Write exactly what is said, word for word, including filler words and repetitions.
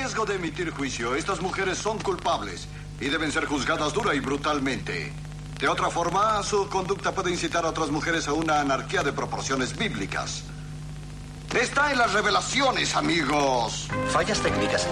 riesgo de emitir juicio. Estas mujeres son culpables y deben ser juzgadas dura y brutalmente. De otra forma, su conducta puede incitar a otras mujeres a una anarquía de proporciones bíblicas. Está en las revelaciones, amigos. Fallas técnicas.